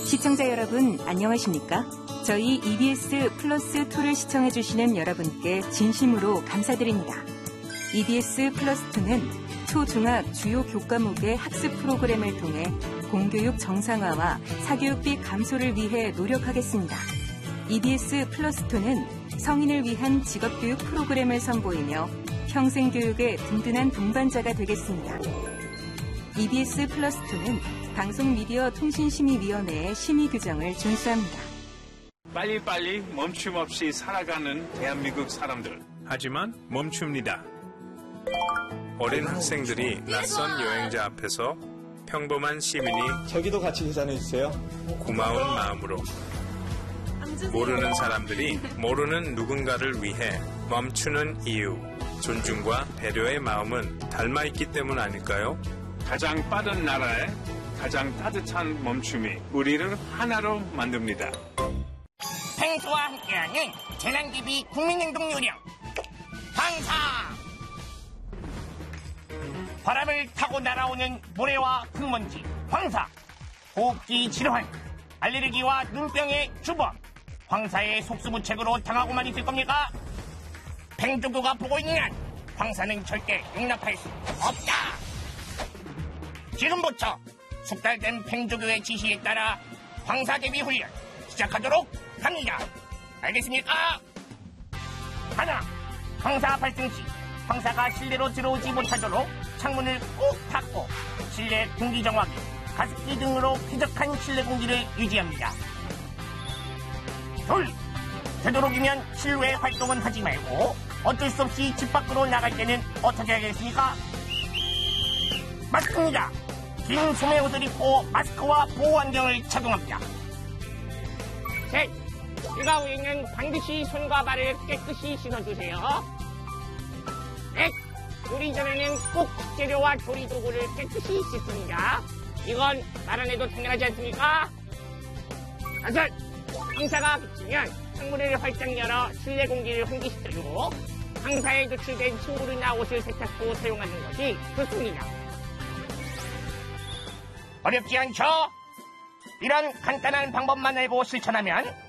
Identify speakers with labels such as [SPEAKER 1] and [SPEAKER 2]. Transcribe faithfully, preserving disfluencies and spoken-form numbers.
[SPEAKER 1] 시청자 여러분, 안녕하십니까? 저희 이비에스 플러스이를 시청해주시는 여러분께 진심으로 감사드립니다. 이비에스 플러스이는 초중학 주요 교과목의 학습 프로그램을 통해 공교육 정상화와 사교육비 감소를 위해 노력하겠습니다. 이비에스 플러스이는 성인을 위한 직업교육 프로그램을 선보이며 평생교육의 든든한 동반자가 되겠습니다. 이비에스 플러스이는 방송미디어통신심의위원회의 심의 규정을 준수합니다.
[SPEAKER 2] 빨리빨리 멈춤 없이 살아가는 대한민국 사람들. 하지만 멈춥니다. 어린 학생들이 낯선 여행자 앞에서 평범한 시민이
[SPEAKER 3] 저기도 같이 계산해주세요.
[SPEAKER 2] 고마운 마음으로 모르는 사람들이 모르는 누군가를 위해 멈추는 이유, 존중과 배려의 마음은 닮아있기 때문 아닐까요? 가장 빠른 나라에 가장 따뜻한 멈춤이 우리를 하나로 만듭니다.
[SPEAKER 4] 펭수와 함께하는 재난기비 국민행동 요령 황사. 바람을 타고 날아오는 모래와 흙먼지 황사, 호흡기 질환, 알레르기와 눈병의 주범 황사의 속수무책으로 당하고만 있을 겁니까? 팽조교가 보고 있는 한 황사는 절대 용납할 수 없다. 지금부터 숙달된 팽조교의 지시에 따라 황사 대비 훈련 시작하도록 합니다. 알겠습니까? 하나, 황사 발생 시 황사가 실내로 들어오지 못하도록 창문을 꼭 닫고 실내 공기 정화기, 가습기 등으로 쾌적한 실내 공기를 유지합니다. 둘, 되도록이면 실외 활동은 하지 말고 어쩔 수 없이 집 밖으로 나갈 때는 어떻게 하겠습니까? 마스크입니다. 긴 소매 옷을 입고 마스크와 보호 안경을 착용합니다. 셋, 휴가 후에는 반드시 손과 발을 깨끗이 씻어주세요. 넷, 요리 전에는 꼭 식재료와 조리 도구를 깨끗이 씻습니다. 이건 말 안 해도 당연하지 않습니까? 다섯, 황사가 그치면 창문을 활짝 열어 실내 공기를 환기시켜주고 황사에 노출된 침구나 옷을 세탁 후 사용하는 것이 좋습니다. 어렵지 않죠? 이런 간단한 방법만 알고 실천하면